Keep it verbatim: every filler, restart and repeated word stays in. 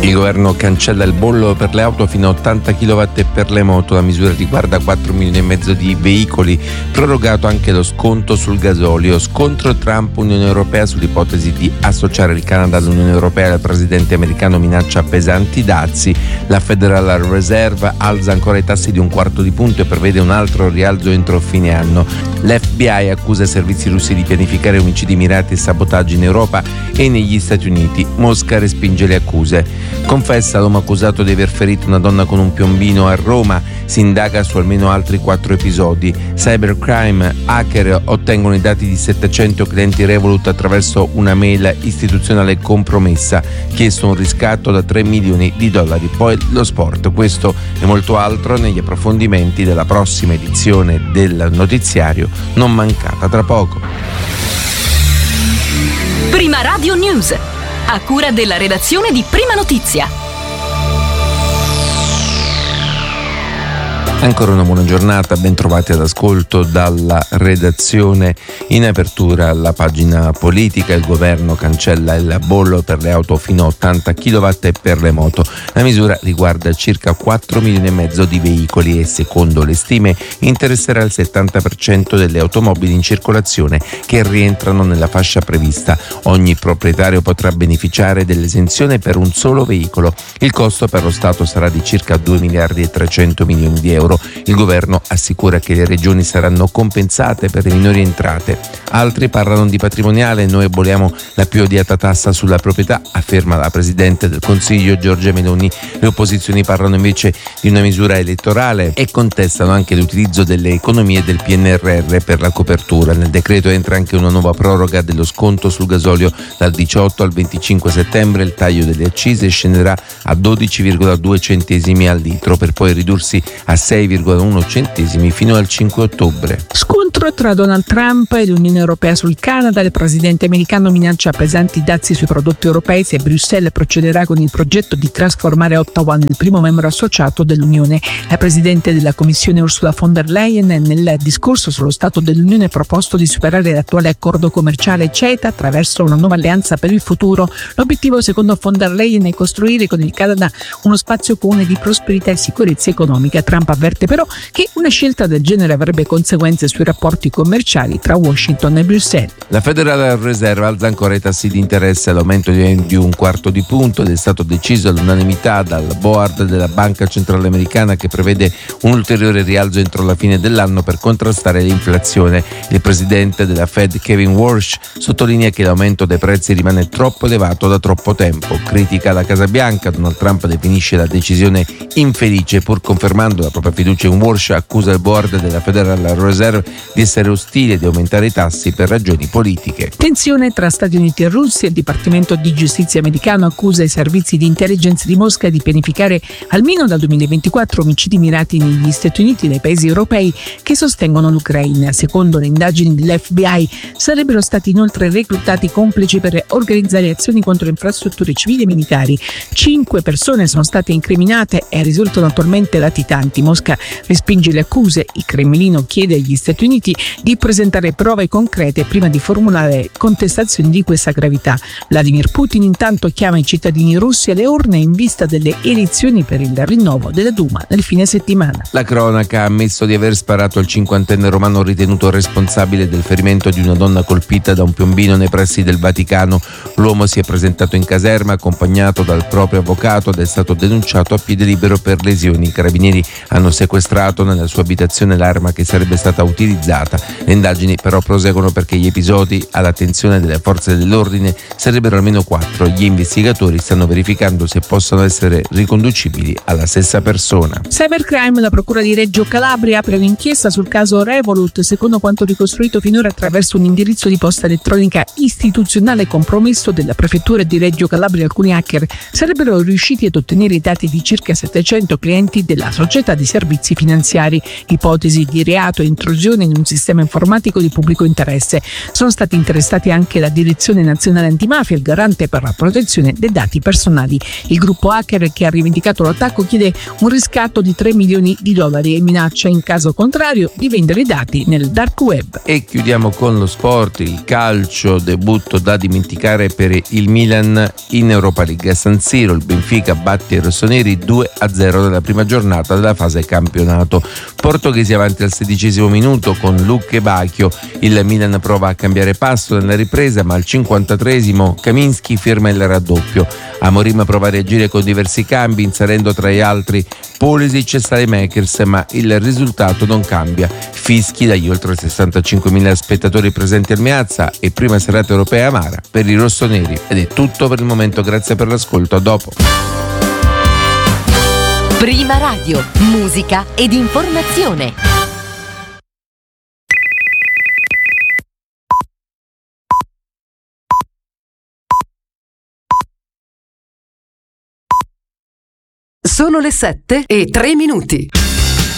Il governo cancella il bollo per le auto fino a ottanta chilowatt e per le moto. La misura riguarda quattro milioni e mezzo di veicoli. Prorogato anche lo sconto sul gasolio. Scontro Trump-Unione Europea sull'ipotesi di associare il Canada all'Unione Europea. Il presidente americano minaccia pesanti dazi. La Federal Reserve alza ancora i tassi di un quarto di punto e prevede un altro rialzo entro fine anno. L'F B I accusa i servizi russi di pianificare omicidi mirati e sabotaggi in Europa e negli Stati Uniti. Mosca respinge le accuse. Confessa l'uomo accusato di aver ferito una donna con un piombino a Roma. Si indaga su almeno altri quattro episodi. Cybercrime, hacker ottengono i dati di settecento clienti Revolut attraverso una mail istituzionale compromessa. Chiesto un riscatto da tre milioni di dollari. Poi lo sport. Questo e molto altro negli approfondimenti della prossima edizione del notiziario, non mancata tra poco. Prima Radio News, a cura della redazione di Prima Notizia. Ancora una buona giornata, ben trovati all'ascolto dalla redazione. In apertura alla pagina politica, il governo cancella il bollo per le auto fino a ottanta chilowatt e per le moto. La misura riguarda circa quattro milioni e mezzo di veicoli e secondo le stime interesserà il settanta per cento delle automobili in circolazione che rientrano nella fascia prevista. Ogni proprietario potrà beneficiare dell'esenzione per un solo veicolo. Il costo per lo Stato sarà di circa due miliardi e trecento milioni di euro. Il governo assicura che le regioni saranno compensate per le minori entrate. Altri parlano di patrimoniale. Noi aboliamo la più odiata tassa sulla proprietà, afferma la Presidente del Consiglio Giorgia Meloni. Le opposizioni parlano invece di una misura elettorale e contestano anche l'utilizzo delle economie del P N R R per la copertura. Nel decreto entra anche una nuova proroga dello sconto sul gasolio dal diciotto al venticinque settembre. Il taglio delle accise scenderà a dodici virgola due centesimi al litro per poi ridursi a sei virgola uno centesimi fino al cinque ottobre. Scontro tra Donald Trump e l'Unione Europea sul Canada. Il presidente americano minaccia pesanti dazi sui prodotti europei se Bruxelles procederà con il progetto di trasformare Ottawa nel primo membro associato dell'Unione. La presidente della Commissione Ursula von der Leyen nel discorso sullo Stato dell'Unione ha proposto di superare l'attuale accordo commerciale CETA attraverso una nuova alleanza per il futuro. L'obiettivo, secondo von der Leyen, è costruire con il Canada uno spazio comune di prosperità e sicurezza economica. Trump avverte però che una scelta del genere avrebbe conseguenze sui rapporti commerciali tra Washington e Bruxelles. La Federal Reserve alza ancora i tassi di interesse all'aumento di un quarto di punto ed è stato deciso all'unanimità dal board della Banca Centrale Americana, che prevede un ulteriore rialzo entro la fine dell'anno per contrastare l'inflazione. Il presidente della Fed, Kevin Warsh, sottolinea che l'aumento dei prezzi rimane troppo elevato da troppo tempo. Critica la Casa Bianca. Donald Trump definisce la decisione infelice, pur confermando la propria fiducia in Warsh. Accusa il board della Federal Reserve di essere ostile e di aumentare i tassi per ragioni politiche. Tensione tra Stati Uniti e Russia. Il Dipartimento di Giustizia americano accusa i servizi di intelligence di Mosca di pianificare almeno dal duemilaventiquattro omicidi mirati negli Stati Uniti e nei paesi europei che sostengono l'Ucraina. Secondo le indagini dell'F B I sarebbero stati inoltre reclutati complici per organizzare azioni contro infrastrutture civili e militari. Cinque persone sono state incriminate e risultano attualmente latitanti. Mosca respinge le accuse. Il Cremlino chiede agli Stati Uniti di presentare prove concrete prima di formulare contestazioni di questa gravità. Vladimir Putin intanto chiama i cittadini russi alle urne in vista delle elezioni per il rinnovo della Duma nel fine settimana. La cronaca ha ammesso di aver sparato al cinquantenne romano ritenuto responsabile del ferimento di una donna colpita da un piombino nei pressi del Vaticano. L'uomo si è presentato in caserma accompagnato dal proprio avvocato ed è stato denunciato a piede libero per lesioni. I carabinieri hanno sequestrato nella sua abitazione l'arma che sarebbe stata utilizzata. Le indagini però proseguono perché gli episodi all'attenzione delle forze dell'ordine sarebbero almeno quattro. Gli investigatori stanno verificando se possono essere riconducibili alla stessa persona. Cybercrime. La procura di Reggio Calabria apre un'inchiesta sul caso Revolut. Secondo quanto ricostruito finora attraverso un indirizzo di posta elettronica istituzionale compromesso della prefettura di Reggio Calabria, alcuni hacker sarebbero riusciti ad ottenere i dati di circa settecento clienti della società di servizi servizi finanziari, ipotesi di reato e intrusione in un sistema informatico di pubblico interesse. Sono stati interessati anche la Direzione Nazionale Antimafia e il Garante per la protezione dei dati personali. Il gruppo hacker che ha rivendicato l'attacco chiede un riscatto di tre milioni di dollari e minaccia in caso contrario di vendere i dati nel dark web. E chiudiamo con lo sport, il calcio, debutto da dimenticare per il Milan in Europa League. A San Siro il Benfica batte i rossoneri due a zero nella prima giornata della fase campionato. Portoghesi avanti al sedicesimo minuto con Luque Bacchio. Il Milan prova a cambiare passo nella ripresa, ma al cinquantatreesimo Kaminski firma il raddoppio. Amorim prova a reagire con diversi cambi, inserendo tra gli altri Pulisic e Saelemaekers, ma il risultato non cambia. Fischi dagli oltre sessantacinquemila spettatori presenti al Meazza e prima serata europea amara per i rossoneri. Ed è tutto per il momento, grazie per l'ascolto, a dopo. Prima Radio, musica ed informazione. Sono le sette e tre minuti.